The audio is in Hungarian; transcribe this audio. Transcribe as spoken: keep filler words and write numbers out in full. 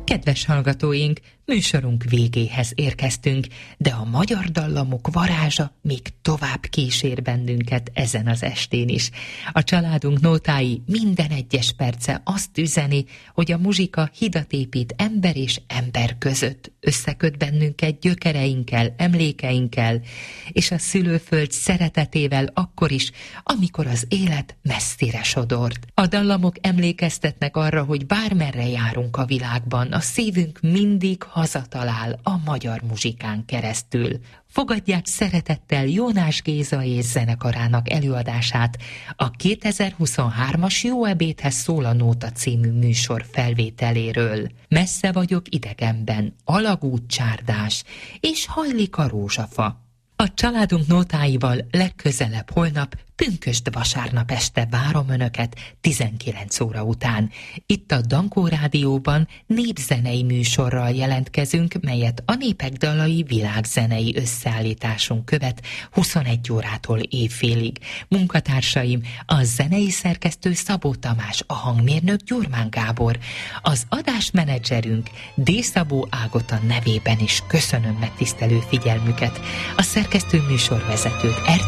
Kedves hallgatóink, műsorunk végéhez érkeztünk, de a magyar dallamok varázsa még tovább kísér bennünket ezen az estén is. A családunk nótái minden egyes perce azt üzeni, hogy a muzsika hidat épít ember és ember között, összeköt bennünket gyökereinkkel, emlékeinkkel, és a szülőföld szeretetével akkor is, amikor az élet messzire sodort. A dallamok emlékeztetnek arra, hogy bármerre járunk a világban, a szívünk mindig hazatalál a magyar muzsikán keresztül. Fogadják szeretettel Jónás Géza és zenekarának előadását a kétezer-huszonhármas Jó ebédhez szól a nóta című műsor felvételéről. Messze vagyok idegenben, alagút csárdás, és hajlik a rózsafa. A családunk nótáival legközelebb holnap, pünkösd vasárnap este várom Önöket tizenkilenc óra után. Itt a Dankó Rádióban népzenei műsorral jelentkezünk, melyet a Népek Dalai világzenei összeállításunk követ huszonegy órától éjfélig. Munkatársaim a zenei szerkesztő Szabó Tamás, a hangmérnök Gyurmán Gábor, az adásmenedzserünk D. Szabó Ágota nevében is köszönöm megtisztelő figyelmüket. A szerkesztő műsorvezetőt